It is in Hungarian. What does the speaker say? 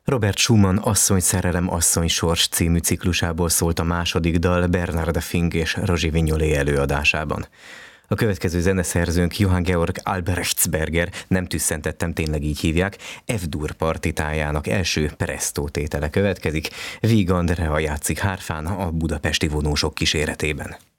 Robert Schumann Asszony szerelem, asszony sors című ciklusából szólt a második dal Bernarda Fink és Roger Vignolé előadásában. A következő zeneszerzőnk Johann Georg Albrechtsberger, nem tüsszentettem, tényleg így hívják, F-dur partitájának első Presto tétele következik. Víg Andrea játszik hárfán a budapesti vonósok kíséretében.